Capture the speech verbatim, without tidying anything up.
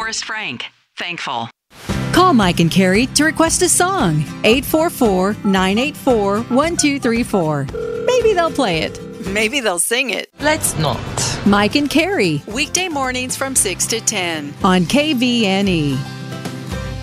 Forrest Frank. Thankful. Call Mike and Carrie to request a song. eight four four, nine eight four, one two three four. Maybe they'll play it. Maybe they'll sing it. Let's not. Mike and Carrie Weekday mornings from six to ten. on K V N E.